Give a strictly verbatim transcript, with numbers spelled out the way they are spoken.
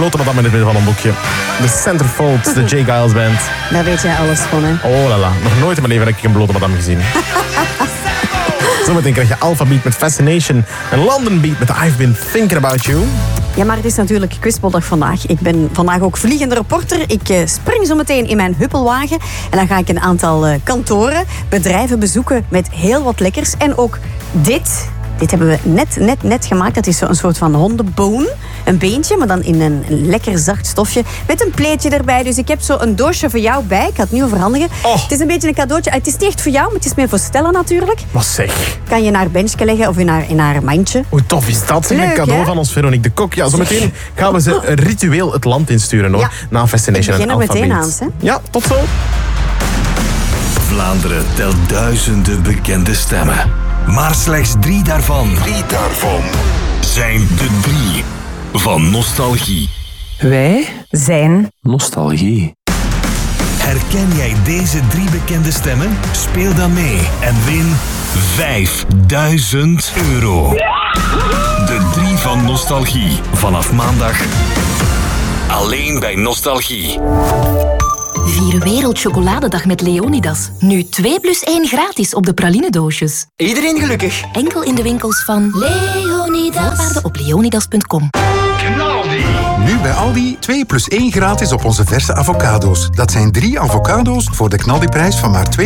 blote madame in het midden van een boekje. De Centerfold, de J. Giles Band. Daar weet jij alles van, hè? Oh la la, nog nooit in mijn leven heb ik een blote madame gezien. Zometeen krijg je Alpha Beat met Fascination en London Beat met I've Been Thinking About You. Ja, maar het is natuurlijk quizboldag vandaag. Ik ben vandaag ook vliegende reporter. Ik uh, spring zo meteen in mijn huppelwagen. En dan ga ik een aantal uh, kantoren, bedrijven bezoeken met heel wat lekkers. En ook dit. Dit hebben we net, net, net gemaakt. Dat is zo'n soort van hondenboon. Een beentje, maar dan in een lekker zacht stofje. Met een pleetje erbij. Dus ik heb zo een doosje voor jou bij. Ik ga het nu overhandigen. Oh. Het is een beetje een cadeautje. Het is niet echt voor jou, maar het is meer voor Stella natuurlijk. Wat zeg? Kan je in haar benchje leggen of in haar, in haar mandje. Hoe tof is dat? Een Leuk, cadeau hè? van ons Veronique de Kok. Ja, zometeen gaan we ze ritueel het land insturen, hoor. Ja. Na Fascination Ik en begin er Alpha meteen Beat. aan, hè? Ja, tot zo. Vlaanderen telt duizenden bekende stemmen. Maar slechts drie daarvan, drie daarvan zijn de drie van nostalgie. Wij Zijn. nostalgie. Herken jij deze drie bekende stemmen? Speel dan mee en win vijfduizend euro. De drie van nostalgie. Vanaf maandag alleen bij Nostalgie. Vier Wereldchocoladedag met Leonidas. Nu twee plus één gratis op de pralinedoosjes. Iedereen gelukkig. Enkel in de winkels van Leonidas. Voorwaarden op leonidas punt com. Nu bij Aldi twee plus één gratis op onze verse avocado's. Dat zijn drie avocado's voor de knaldiprijs van maar twee